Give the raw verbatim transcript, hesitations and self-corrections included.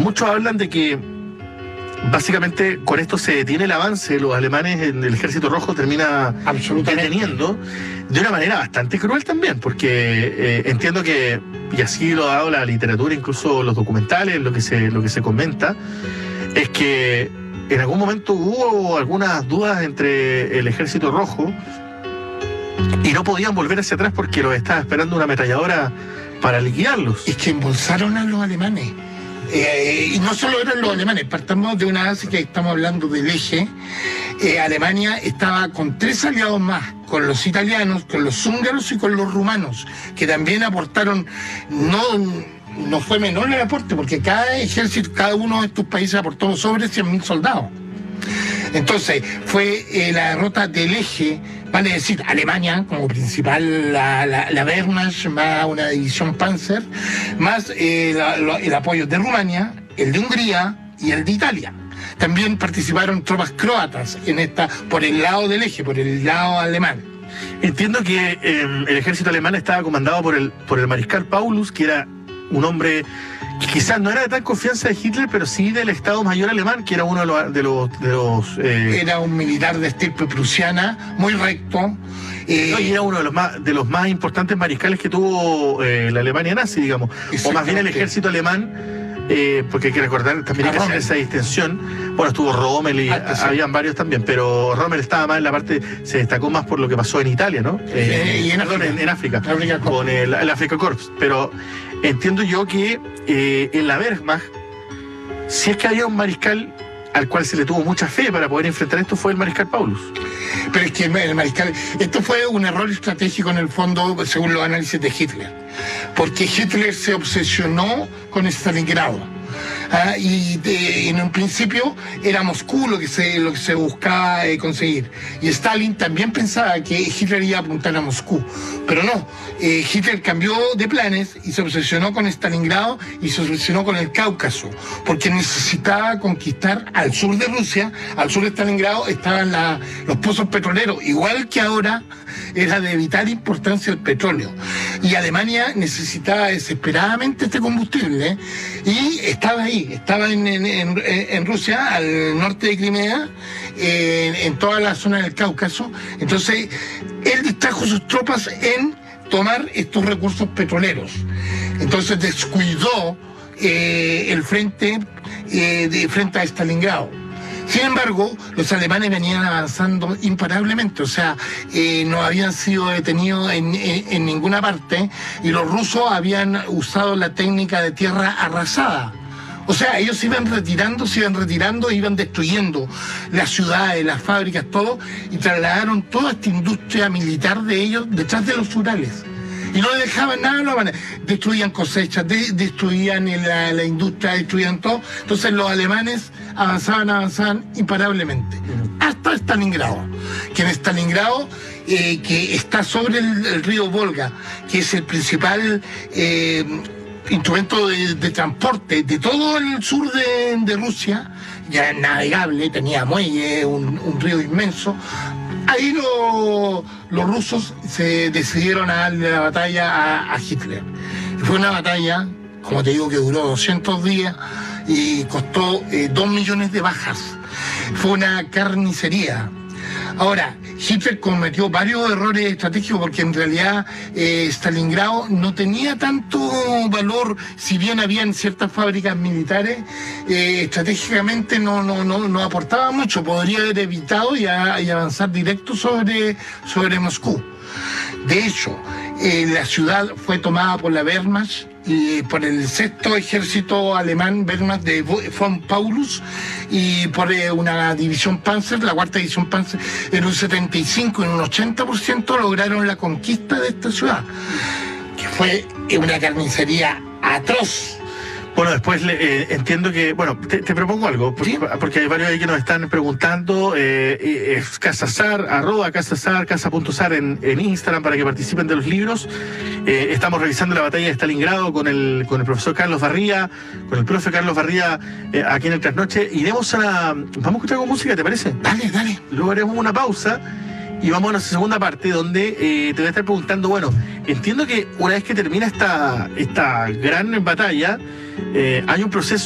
muchos hablan de que básicamente con esto se detiene el avance, los alemanes en el Ejército Rojo termina deteniendo de una manera bastante cruel también, porque eh, entiendo que, y así lo ha dado la literatura, incluso los documentales, lo que se, lo que se comenta, es que en algún momento hubo algunas dudas entre el Ejército Rojo y no podían volver hacia atrás porque los estaba esperando una ametralladora para liquidarlos. Es que embolsaron a los alemanes. Eh, y no solo eran los alemanes, partamos de una base que estamos hablando del eje. Eh, Alemania estaba con tres aliados más, con los italianos, con los húngaros y con los rumanos, que también aportaron, no, no fue menor el aporte, porque cada ejército, cada uno de estos países aportó sobre cien mil soldados. Entonces, fue eh, la derrota del eje, vale decir, Alemania como principal, la, la, la Wehrmacht, más una división Panzer, más eh, la, lo, el apoyo de Rumania, el de Hungría y el de Italia. También participaron tropas croatas en esta, por el lado del eje, por el lado alemán. Entiendo que eh, el ejército alemán estaba comandado por el, por el mariscal Paulus, que era un hombre que quizás no era de tan confianza de Hitler, pero sí del Estado Mayor alemán, que era uno de los... De los, de los eh... Era un militar de estirpe prusiana, muy recto. Eh... No, y era uno de los más, de los más importantes mariscales que tuvo eh, la Alemania nazi, digamos. O más bien el ejército alemán, eh, porque hay que recordar, también hay que hacer esa distinción. Bueno, estuvo Rommel y ah, sí. habían varios también, pero Rommel estaba más en la parte, se destacó más por lo que pasó en Italia, ¿no? Eh, y en, perdón, África. en, en África, África con el, el Africa Corps. Pero entiendo yo que eh, en la Wehrmacht, si es que había un mariscal al cual se le tuvo mucha fe para poder enfrentar esto, fue el mariscal Paulus. Pero es que el mariscal, esto fue un error estratégico en el fondo, según los análisis de Hitler, porque Hitler se obsesionó con Stalingrado. Ah, y de, en un principio era Moscú lo que se, lo que se buscaba eh, conseguir, y Stalin también pensaba que Hitler iba a apuntar a Moscú, pero no, eh, Hitler cambió de planes y se obsesionó con Stalingrado y se obsesionó con el Cáucaso, porque necesitaba conquistar al sur de Rusia. Al sur de Stalingrado estaban la, los pozos petroleros, igual que ahora era de vital importancia el petróleo, y Alemania necesitaba desesperadamente este combustible, ¿eh? Y estaba ahí, estaba en, en, en, en Rusia, al norte de Crimea, en, en toda la zona del Cáucaso. Entonces él distrajo sus tropas en tomar estos recursos petroleros, entonces descuidó eh, el frente eh, de frente a Stalingrado. Sin embargo, los alemanes venían avanzando imparablemente, o sea, eh, no habían sido detenidos en, en, en ninguna parte, y los rusos habían usado la técnica de tierra arrasada. O sea, ellos se iban retirando, se iban retirando, iban destruyendo las ciudades, las fábricas, todo, y trasladaron toda esta industria militar de ellos detrás de los Urales. Y no dejaban nada, no, destruían cosechas, de, destruían la, la industria, destruían todo. Entonces los alemanes avanzaban, avanzaban imparablemente, hasta Stalingrado, que en Stalingrado, eh, que está sobre el, el río Volga, que es el principal eh, instrumento de, de transporte de todo el sur de, de Rusia, ya navegable, tenía muelle, un, un río inmenso. Ahí lo, los rusos se decidieron a darle la batalla a, a Hitler. Y fue una batalla, como te digo, que duró doscientos días y costó eh, dos millones de bajas. Fue una carnicería. Ahora, Hitler cometió varios errores estratégicos, porque en realidad eh, Stalingrado no tenía tanto valor, si bien habían ciertas fábricas militares, eh, estratégicamente no, no, no, no aportaba mucho. Podría haber evitado y, a, y avanzar directo sobre, sobre Moscú. De hecho, eh, la ciudad fue tomada por la Wehrmacht y por el sexto ejército alemán, Wehrmacht de von Paulus, y por eh, una división Panzer, la cuarta división Panzer, en un setenta y cinco, en un ochenta por ciento lograron la conquista de esta ciudad, que fue una carnicería atroz. Bueno, después le, eh, entiendo que, bueno, te, te propongo algo, porque, ¿sí? porque hay varios ahí que nos están preguntando, eh, es Casazar, arroba Casazar, casa.zar en, en Instagram para que participen de los libros. Eh, estamos revisando la batalla de Stalingrado con el, con el profesor Carlos Barría, con el profe Carlos Barría, eh, aquí en el Trasnoche. Iremos a la, vamos a escuchar con música, ¿te parece? Dale, dale. Luego haremos una pausa y vamos a nuestra segunda parte, donde eh, te voy a estar preguntando, bueno, entiendo que una vez que termina esta, esta gran batalla, eh, hay un proceso